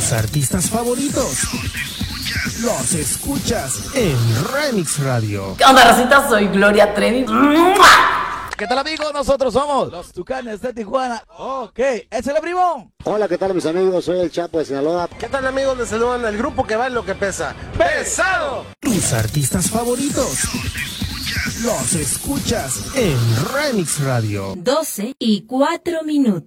Tus artistas favoritos los escuchas en Remix Radio. ¿Qué onda, racita? Soy Gloria Trevi. ¿Qué tal, amigos? Nosotros somos los Tucanes de Tijuana. Ok, ¡es el primo! Hola, ¿qué tal, mis amigos? Soy el Chapo de Sinaloa. ¿Qué tal, amigos? Les saludan el grupo que va en lo que pesa. ¡Pesado! Tus artistas favoritos los escuchas en Remix Radio. 12:04